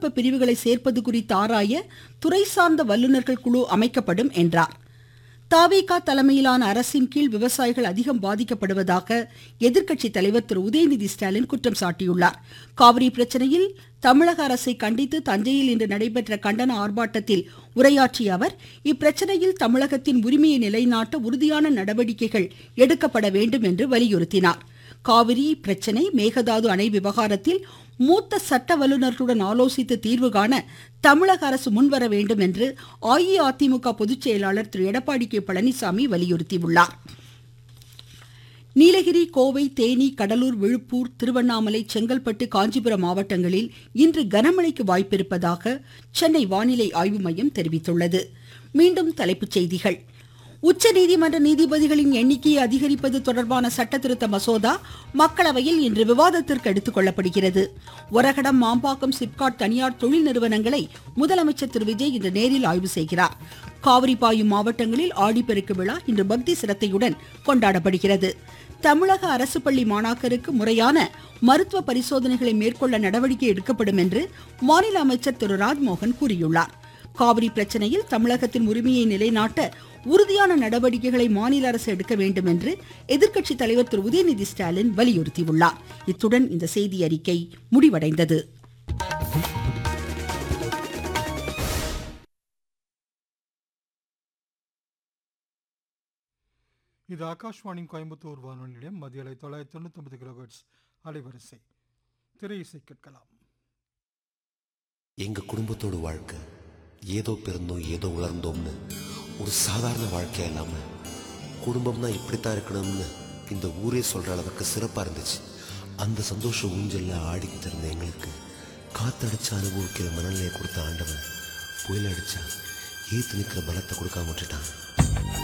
தொழில்நுட்ப பிரிவுகளை சேர்ப்பது குறித்து ஆராய துறை சார்ந்த வல்லுநர்கள் குழு அமைக்கப்படும் என்றார். தவேகா தலைமையிலான அரசின் கீழ் விவசாயிகள் அதிகம் பாதிக்கப்படுவதாக எதிர்க்கட்சி தலைவர் திரு உதயநிதி ஸ்டாலின் குற்றம் சாட்டியுள்ளார். காவிரி பிரச்சனையில் தமிழக அரசை கண்டித்து தஞ்சையில் இன்று நடைபெற்ற கண்டன ஆர்ப்பாட்டத்தில் உரையாற்றிய அவர், இப்பிரச்சனையில் தமிழகத்தின் உரிமையை நிலைநாட்ட உறுதியான நடவடிக்கைகள் எடுக்கப்பட வேண்டும் என்று வலியுறுத்தினார். காவிரி பிரச்சனை, மேகதாது அணை விவகாரத்தில் மூத்த சட்ட வல்லுநர்களுடன் ஆலோசித்து தீர்வு காண தமிழக அரசு முன்வர வேண்டும் என்று அஇஅதிமுக பொதுச் செயலாளர் திரு எடப்பாடி கே பழனிசாமி வலியுறுத்தியுள்ளார். நீலகிரி, கோவை, தேனி, கடலூர், விழுப்புரம், திருவண்ணாமலை, செங்கல்பட்டு, காஞ்சிபுரம் மாவட்டங்களில் இன்று கனமழைக்கு வாய்ப்பிருப்பதாக சென்னை வானிலை ஆய்வு மையம் தெரிவித்துள்ளது. மீண்டும் தலைப்புச் செய்திகள். உச்சநீதிமன்ற நீதிபதிகளின் எண்ணிக்கையை அதிகரிப்பது தொடர்பான சட்டத்திருத்த மசோதா மக்களவையில் இன்று விவாதத்திற்கு எடுத்துக் கொள்ளப்படுகிறது. ஒரகடம், மாம்பாக்கம், சிப்காட் தனியார் தொழில் நிறுவனங்களை முதலமைச்சர் திரு விஜய் இன்று நேரில் ஆய்வு செய்கிறார். காவிரி பாயும் மாவட்டங்களில் ஆடிப்பெருக்கு விழா இன்று பக்தி சிரத்தையுடன் கொண்டாடப்படுகிறது. தமிழக அரசு பள்ளி மாணாக்கருக்கு முறையான மருத்துவ பரிசோதனைகளை மேற்கொள்ள நடவடிக்கை எடுக்கப்படும் என்று மாநில அமைச்சர் திரு ராஜ்மோகன் கூறியுள்ளார். காவிரி பிரச்சனையில் தமிழகத்தின் உரிமையை நிலைநாட்ட உறுதியான நடவடிக்கைகளை மாநில அரசு எடுக்க வேண்டும் என்று எதிர்க்கட்சி தலைவர் திரு உதயநிதி ஸ்டாலின் வலியுறுத்தியுள்ளார். இத்துடன் இந்த செய்தி அறிக்கை முடிவடைந்தது. இது ஆகாஷ்வாணி கோயம்புத்தூர் வானொலி நிலையம். மத்திய அலை 999 கிலோஹெர்ட்ஸ் அலைவரிசை. திரை இசை கேட்கலாம். எங்க குடும்பத்தோட வாழ்க்கை ஏதோ பிறந்தோம் ஏதோ உலர்ந்தோம்னு ஒரு சாதாரண வாழ்க்கையா இல்லாம குடும்பம்னா இப்படித்தான் இருக்கணும்னு இந்த ஊரே சொல்ற அளவுக்கு சிறப்பா இருந்துச்சு. அந்த சந்தோஷ ஊஞ்சல்ல ஆடிக்கிட்டு இருந்த எங்களுக்கு காத்தடிச்சு அனுபவிக்கிற மனநிலையை கொடுத்த ஆண்டவன் புயல் அடிச்சா ஏத்து நிற்கிற பலத்தை கொடுக்காம விட்டுட்டான்.